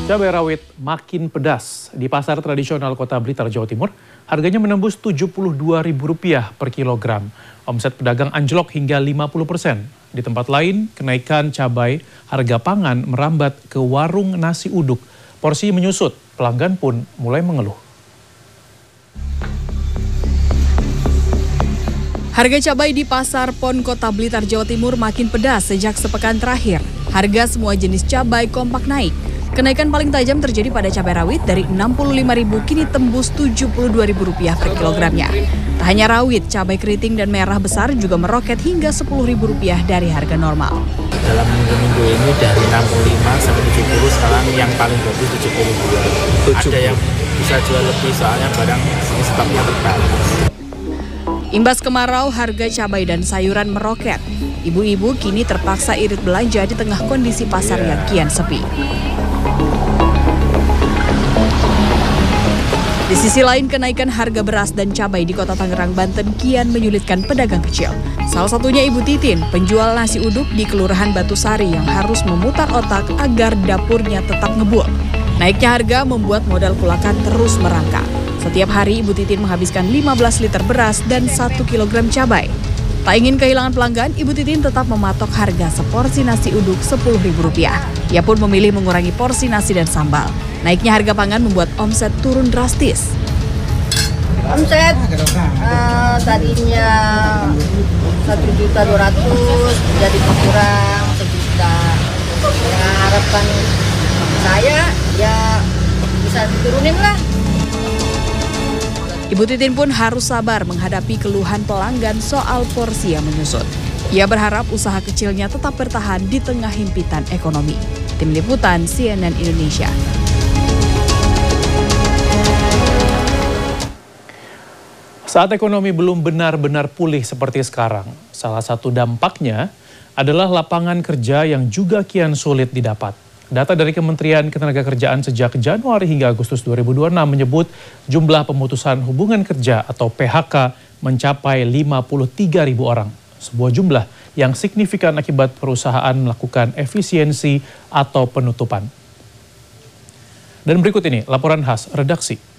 Cabai rawit makin pedas. Di pasar tradisional Kota Blitar, Jawa Timur, harganya menembus Rp72.000 per kilogram. Omset pedagang anjlok hingga 50%. Di tempat lain, kenaikan cabai harga pangan merambat ke warung nasi uduk. Porsi menyusut, pelanggan pun mulai mengeluh. Harga cabai di Pasar Pon Kota Blitar, Jawa Timur makin pedas sejak sepekan terakhir. Harga semua jenis cabai kompak naik. Kenaikan paling tajam terjadi pada cabai rawit dari Rp65.000 kini tembus Rp72.000 per kilogramnya. Tak hanya rawit, cabai keriting dan merah besar juga meroket hingga Rp10.000 dari harga normal. Dalam minggu-minggu ini dari 65 sampai 70, sekarang yang paling bagus 72. Ada yang bisa jual lebih soalnya barang stoknya terbatas. Imbas kemarau, harga cabai dan sayuran meroket. Ibu-ibu kini terpaksa irit belanja di tengah kondisi pasar yang kian sepi. Di sisi lain, kenaikan harga beras dan cabai di Kota Tangerang, Banten kian menyulitkan pedagang kecil. Salah satunya Ibu Titin, penjual nasi uduk di Kelurahan Batusari yang harus memutar otak agar dapurnya tetap ngebul. Naiknya harga membuat modal kulakan terus merangkak. Setiap hari Ibu Titin menghabiskan 15 liter beras dan 1 kilogram cabai. Tak ingin kehilangan pelanggan, Ibu Titin tetap mematok harga seporsi nasi uduk Rp10.000. Ia pun memilih mengurangi porsi nasi dan sambal. Naiknya harga pangan membuat omset turun drastis. Omset tadinya Rp1.200.000 jadi berkurang Rp1.000.000. Harapan saya ya bisa diturunin lah. Ibu Titin pun harus sabar menghadapi keluhan pelanggan soal porsi yang menyusut. Ia berharap usaha kecilnya tetap bertahan di tengah himpitan ekonomi. Tim Liputan CNN Indonesia. Saat ekonomi belum benar-benar pulih seperti sekarang, salah satu dampaknya adalah lapangan kerja yang juga kian sulit didapat. Data dari Kementerian Ketenagakerjaan sejak Januari hingga Agustus 2026 menyebut jumlah pemutusan hubungan kerja atau PHK mencapai 53.000 orang. Sebuah jumlah yang signifikan akibat perusahaan melakukan efisiensi atau penutupan. Dan berikut ini laporan khas redaksi.